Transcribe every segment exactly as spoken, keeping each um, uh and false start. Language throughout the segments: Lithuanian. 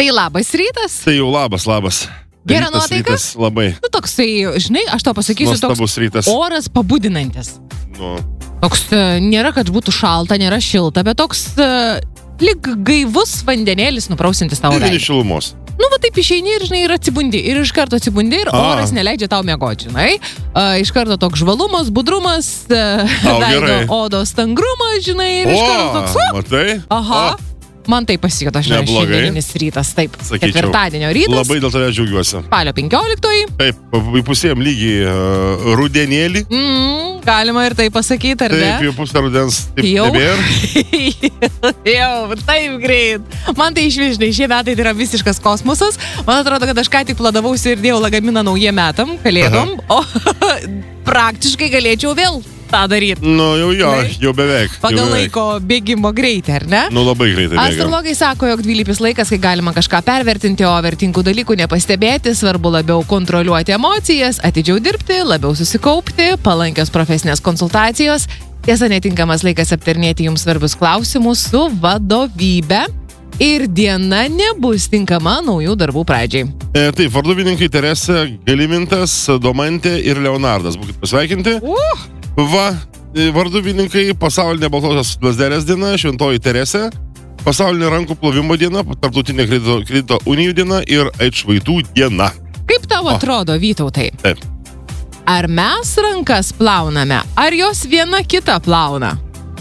Tai labas rytas. Tai jau labas, labas. Gera Rytas, nuotaika? rytas, labai. Nu, toksai, žinai, aš tau pasakysiu, Nuostabus toks rytas. oras pabudinantis. Nu, Toks e, nėra, kad būtų šalta, nėra šilta, bet toks e, lyg gaivus vandenėlis nuprausintis tau devyni veidą. šilumos. Nu, va taip išeini ir, žinai, ir atsibundi. Ir iš karto atsibundi ir A. oras neleidžia tau miegoti, žinai. A, iš karto toks žvalumas, budrumas, e, Au, veido gerai. odos stangrumas, žinai, ir iš karto toks... O, matai? Aha. O, Man tai pasijuto, žinai, Neblogai. šiandieninis rytas, taip, Sakyčiau. ketvirtadienio rytas, labai dėl tavęs džiaugiuosi. spalio penkioliktoji, Taip, įpusėjom lygiai uh, rudenėlį. mm, galima ir tai pasakyti, ar Taip, ne? jau pusę rudens taip Jau? nebėr. Jau, taip greit. Man tai išvižnai, šie metai tai yra visiškas kosmosas. Man atrodo, kad aš ką tik pladavausi ir dėjau lagaminą naujiem metam, kalėdom, o praktiškai galėčiau vėl tą daryti. Nu, jau jo, Žinai? jau beveik. Pagal jau beveik. laiko bėgimo greitį, ar ne? Nu, labai greitai bėga. Astrologai sako, jog dvylikis laikas, kai galima kažką pervertinti, o vertingų dalykų nepastebėti, svarbu labiau kontroliuoti emocijas, atidžiau dirbti, labiau susikaupti, palankios profesinės konsultacijos. Tiesa, netinkamas laikas aptarnėti jums svarbius klausimus su vadovybe. Ir diena nebus tinkama naujų darbų pradžiai. E, taip, varduvininkai Teresė, Galimintas, Domantė ir Leonardas. Būkit pasveikinti. Uh! Va, varduvininkai, pasaulinė baltosios lazdelės diena, Šventoji Teresė, pasaulinė rankų plovimo diena, tarptautinė kredito, kredito unijų diena ir atšvaitų diena. Kaip tau atrodo, Vytautai? Taip. Ar mes rankas plauname, ar jos viena kita plauna?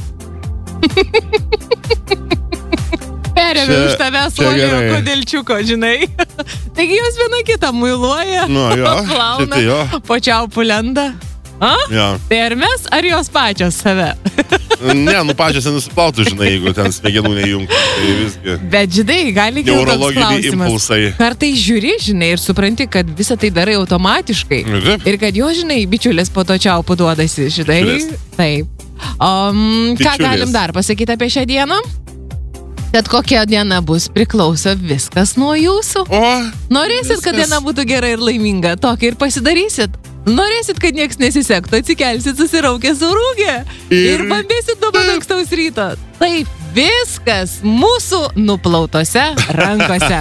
Perėmė Čia- už tavęs čia Olio gerai. Kodelčiuko, žinai. Taigi jos viena kitą muiluoja, Nu, jo, plauna, tai jo. pačiaupų lenda. A? Jo. Tai ar mes, ar jos pačios save? Ne, nu pačiose nusiplautų, žinai, jeigu ten smegenų nejungtų. Tai visgi Bet žinai, gali kilti toks neurologiniai klausimas. impulsai. Kartais žiūri, žinai, ir supranti, kad visą tai darai automatiškai. Taip. Ir kad jo, žinai, bičiulės po to čiaupų duodasi, žinai. Bičiulės. Taip. Um, ką Bičiulės. galim dar pasakyti apie šią dieną? Kad kokia diena bus, priklauso viskas nuo jūsų. O, Norėsit, kad viskas. diena būtų gera ir laiminga, tokį ir pasidarysit. Norėsit, kad nieks nesisektų, atsikelsit susiraukę su rūgė ir, Ir- ir bambėsit nuo pat ankstaus ryto. Taip, viskas mūsų nuplautose rankose.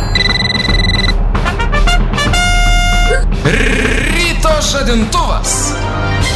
Ryto žadintuvas.